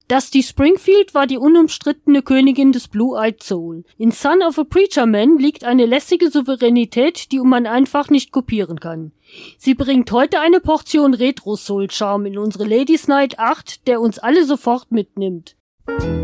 Dusty Springfield war die unumstrittene Königin des Blue-Eyed Soul. In Son of a Preacher Man liegt eine lässige Souveränität, die man einfach nicht kopieren kann. Sie bringt heute eine Portion Retro-Soul-Charme in unsere Ladies Night 8, der uns alle sofort mitnimmt.